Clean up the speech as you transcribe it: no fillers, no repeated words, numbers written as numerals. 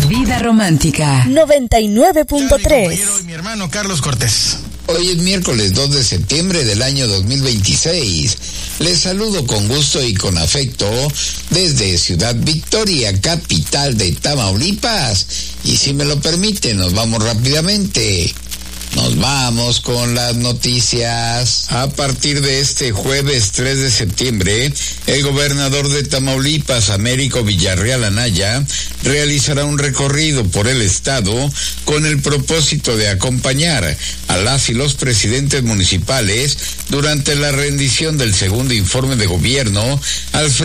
Vida Romántica 99.3. Mi hermano Carlos Cortés. Hoy es miércoles 2 de septiembre del año 2026. Les saludo con gusto y con afecto desde Ciudad Victoria, capital de Tamaulipas. Y si me lo permiten, nos vamos rápidamente. Nos vamos con las noticias. A partir de este jueves 3 de septiembre, el gobernador de Tamaulipas, Américo Villarreal Anaya, realizará un recorrido por el estado con el propósito de acompañar a las y los presidentes municipales durante la rendición del segundo informe de gobierno al